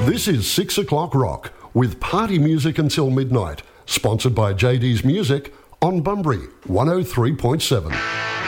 This is 6 o'clock rock with party music until midnight, sponsored by JD's Music on Bunbury 103.7.